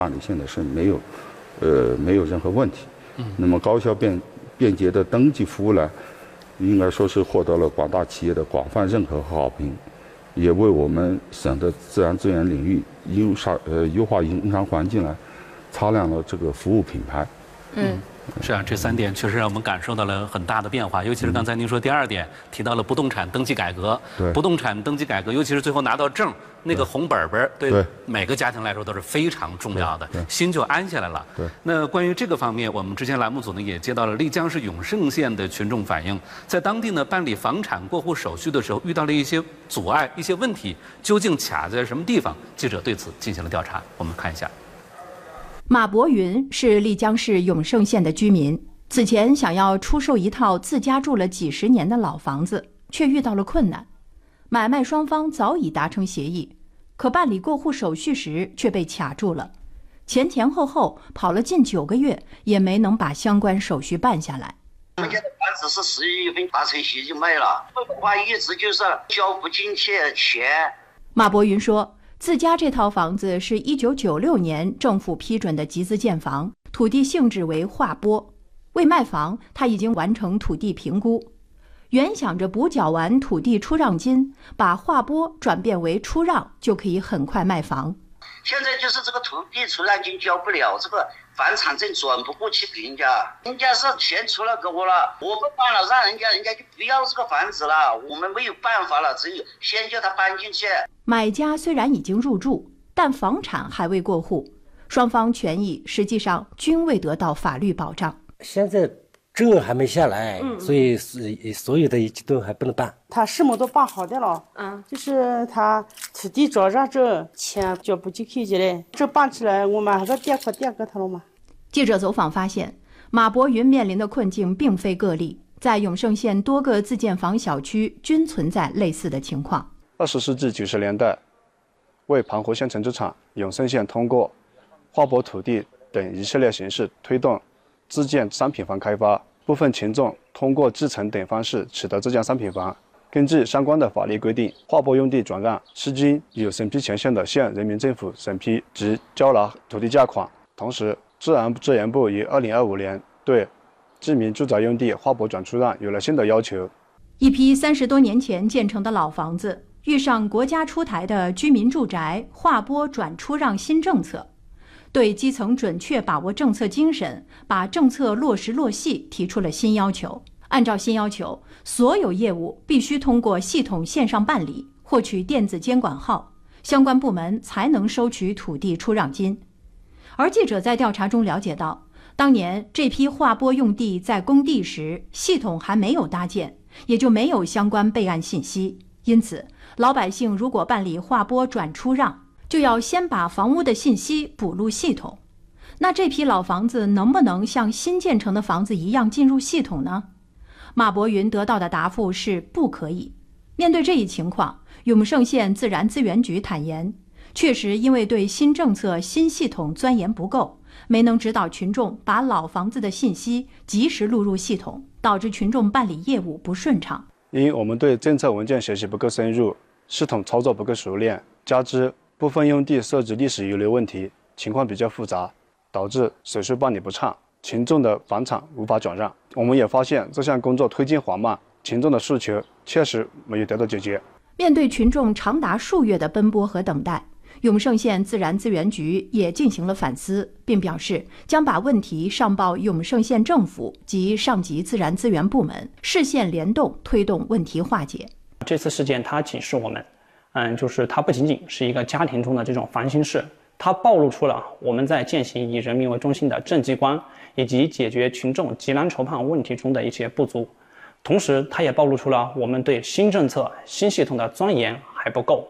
办理现在是没有任何问题。那么高效便捷的登记服务呢，应该说是获得了广大企业的广泛认可和好评，也为我们省的自然资源领域优化营商环境呢，擦亮了这个服务品牌。 是啊，这3点确实让我们感受到了很大的变化，尤其是刚才您说第2点提到了不动产登记改革。不动产登记改革，尤其是最后拿到证，那个红本本对每个家庭来说都是非常重要的，心就安下来了。那关于这个方面，我们之前栏目组呢也接到了丽江市永胜县的群众反映，在当地呢办理房产过户手续的时候遇到了一些阻碍、一些问题，究竟卡在什么地方？记者对此进行了调查，我们看一下。 马博云是丽江市永胜县的居民，此前想要出售一套自家住了几十年的老房子，却遇到了困难。买卖双方早已达成协议，可办理过户手续时却被卡住了，前后跑了近9个月，也没能把相关手续办下来。 我们家的房子是11月份达成协议卖了，话一直就是交不进去钱。 马博云说，自家这套房子是1996年政府批准的集资建房，土地性质为划拨。为卖房，他已经完成土地评估，原想着补缴完土地出让金，把划拨转变为出让，就可以很快卖房。 现在就是这个土地出让金交不了，这个房产证转不过去给人家，人家是钱出了给我了，我不办了，让人家就不要这个房子了，我们没有办法了，只有先叫他搬进去。 买家虽然已经入住，但房产还未过户，双方权益实际上均未得到法律保障。 现在证还没下来，所以所有的一切都还不能办。 他什么都办好的了，就是他土地转让证钱交不进去的，这办起来我们还是垫给他了嘛。 记者走访发现，马博云面临的困境并非个例，在永胜县多个自建房小区均存在类似的情况。 20世纪90年代，为盘活县城之产，永胜县通过划拨土地等一系列形式推动自建商品房开发，部分群众通过继承等方式取得自建商品房。根据相关的法律规定，划拨用地转让需经有审批权限的县人民政府审批及交纳土地价款。同时，自然资源部于2025年对居民住宅用地划拨转出让有了新的要求。 一批30多年前建成的老房子，遇上国家出台的居民住宅划拨转出让新政策，对基层准确把握政策精神，把政策落实落细提出了新要求。按照新要求，所有业务必须通过系统线上办理，获取电子监管号，相关部门才能收取土地出让金。而记者在调查中了解到，当年这批划拨用地在工地时，系统还没有搭建，也就没有相关备案信息，因此老百姓如果办理划拨转出让，就要先把房屋的信息补入系统。那这批老房子能不能像新建成的房子一样进入系统呢？马博云得到的答复是不可以。面对这一情况，永胜县自然资源局坦言，确实因为对新政策新系统钻研不够，没能指导群众把老房子的信息及时录入系统，导致群众办理业务不顺畅。 因我们对政策文件学习不够深入，系统操作不够熟练，加之部分用地涉及历史遗留问题，情况比较复杂，导致手续办理不畅，群众的房产无法转让。我们也发现这项工作推进缓慢，群众的诉求确实没有得到解决。 面对群众长达数月的奔波和等待，永胜县自然资源局也进行了反思，并表示将把问题上报永胜县政府及上级自然资源部门，市县联动推动问题化解。 这次事件它警示我们，就是它不仅仅是一个家庭中的这种烦心事，它暴露出了我们在践行以人民为中心的政绩观，以及解决群众急难愁盼问题中的一些不足。同时，它也暴露出了我们对新政策、新系统的钻研还不够。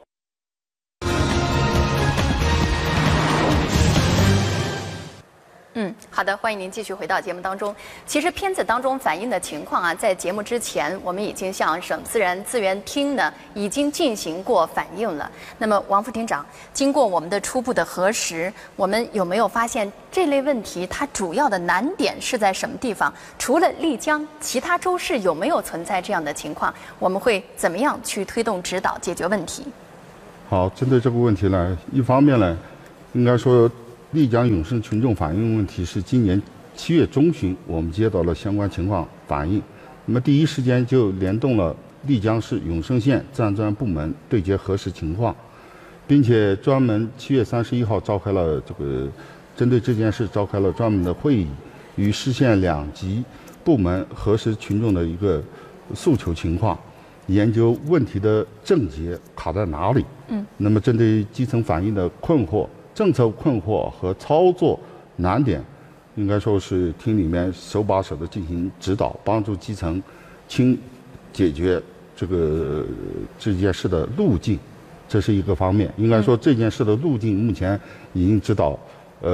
好的，欢迎您继续回到节目当中。其实片子当中反映的情况啊，在节目之前，我们已经向省自然资源厅呢已经进行过反映了。那么，王副厅长，经过我们的初步的核实，我们有没有发现这类问题它主要的难点是在什么地方？除了丽江，其他州市有没有存在这样的情况？我们会怎么样去推动指导解决问题？ 好，针对这个问题呢，一方面呢，应该说丽江永胜群众反映问题是今年7月中旬我们接到了相关情况反映，那么第一时间就联动了丽江市永胜县自然资源部门对接核实情况，并且专门7月31号召开了针对这件事召开了专门的会议，与市县2级部门核实群众的一个诉求情况，研究问题的症结卡在哪里。那么针对基层反映的困惑、政策困惑和操作难点，应该说是厅里面手把手的进行指导，帮助基层解决这件事的路径，这是一个方面。应该说这件事的路径目前已经指导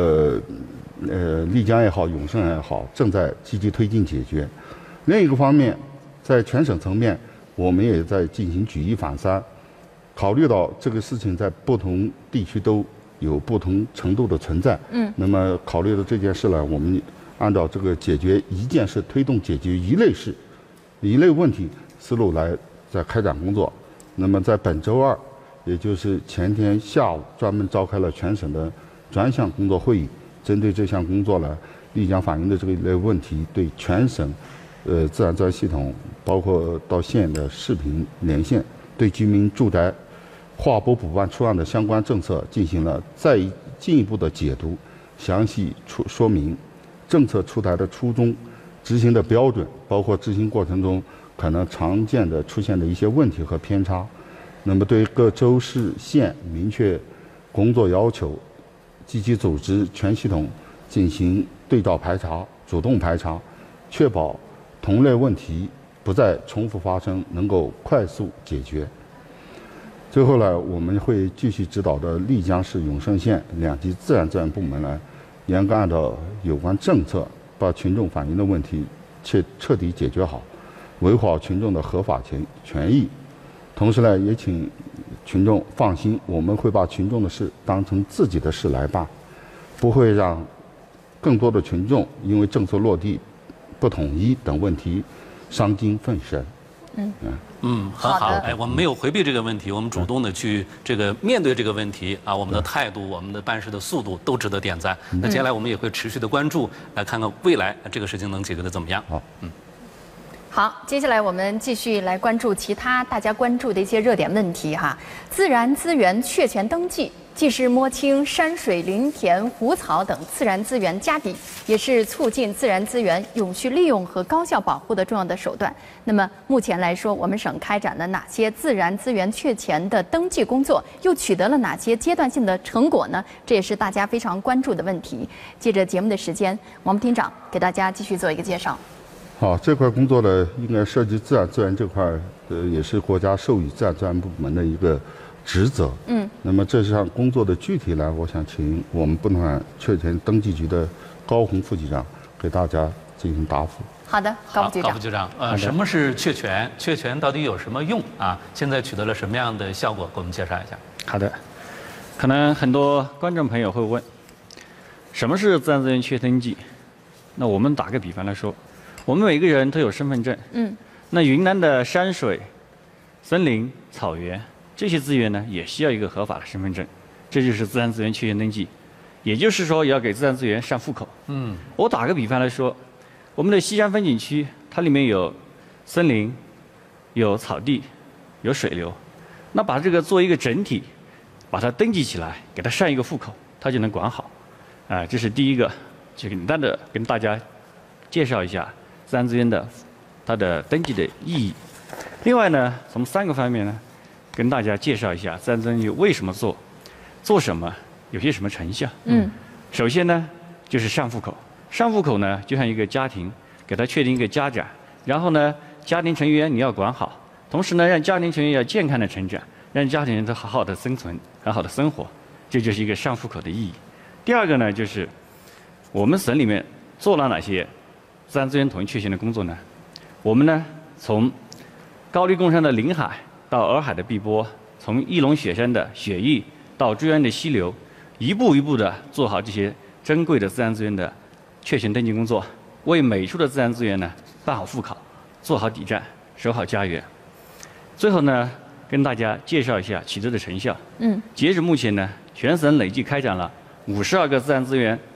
丽江也好，永胜也好，正在积极推进解决。另一个方面，在全省层面，我们也在进行举一反三，考虑到这个事情在不同地区都有不同程度的存在。那么考虑到这件事呢，我们按照这个解决一件事、推动解决一类问题思路来在开展工作。那么在本周2，也就是前天下午，专门召开了全省的专项工作会议，针对这项工作呢，丽江反映的这一类问题，对全省自然资源系统，包括到县的视频连线，对居民住宅划拨补办出案的相关政策进行了再进一步的解读，详细说明政策出台的初衷、执行的标准，包括执行过程中可能常见的出现的一些问题和偏差。那么对各州市县明确工作要求，积极组织全系统进行对照排查、主动排查，确保同类问题不再重复发生，能够快速解决。最后呢，我们会继续指导着丽江市永胜县2级自然资源部门呢，严格按照有关政策，把群众反映的问题彻底解决好，维护好群众的合法权益。同时呢，也请群众放心，我们会把群众的事当成自己的事来办，不会让更多的群众因为政策落地不统一等问题伤筋奋神。 很好。我们没有回避这个问题，我们主动的去面对这个问题啊，我们的态度、我们的办事的速度都值得点赞。那接下来我们也会持续的关注，来看看未来这个事情能解决的怎么样。 好，接下来我们继续来关注其他大家关注的一些热点问题哈。自然资源确权登记既是摸清山水林田湖草等自然资源家底，也是促进自然资源永续利用和高效保护的重要的手段。那么目前来说，我们省开展了哪些自然资源确权的登记工作，又取得了哪些阶段性的成果呢？这也是大家非常关注的问题。借着节目的时间，王副厅长给大家继续做一个介绍。 好，这块工作呢，应该涉及自然资源这块，也是国家授予自然资源部门的一个职责。那么这项工作的具体呢，我想请我们不动产确权登记局的高红副局长给大家进行答复。 好的，高副局长。 高副局长，什么是确权？确权到底有什么用啊？现在取得了什么样的效果？给我们介绍一下。 好的，可能很多观众朋友会问，什么是自然资源确登记？那我们打个比方来说，我们每个人都有身份证。那云南的山水、森林、草原这些资源呢，也需要一个合法的身份证，这就是自然资源确权登记。也就是说，要给自然资源上户口。我打个比方来说，我们的西山风景区，它里面有森林、有草地、有水流，那把这个做一个整体，把它登记起来，给它上一个户口，它就能管好。这是第一个，就简单的跟大家介绍一下自然资源的它的登记的意义。另外呢，从3个方面呢，跟大家介绍一下自然资源为什么做什么，有些什么成效。首先呢，就是上户口。上户口呢，就像一个家庭，给它确定一个家长，然后呢，家庭成员你要管好，同时呢，让家庭成员要健康的成长，让家庭人都好好的生存，好好的生活，这就是一个上户口的意义。第二个呢，就是我们省里面做了哪些自然资源统一确权的工作呢？我们呢，从高黎贡山的临海到洱海的碧波，从翼龙雪山的雪域到珠江的溪流，一步一步的做好这些珍贵的自然资源的确权登记工作，为每处的自然资源呢办好户口，做好底站，守好家园。最后呢，跟大家介绍一下取得的成效。截止目前呢，全省累计开展了 52个自然资源